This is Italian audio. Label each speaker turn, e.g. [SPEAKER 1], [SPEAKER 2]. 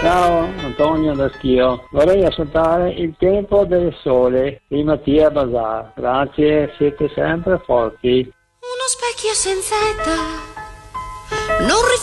[SPEAKER 1] Ciao Antonio da Schio, vorrei ascoltare Il tempo del sole di Mattia Bazar. Grazie, siete sempre forti.
[SPEAKER 2] Uno specchio senza età, non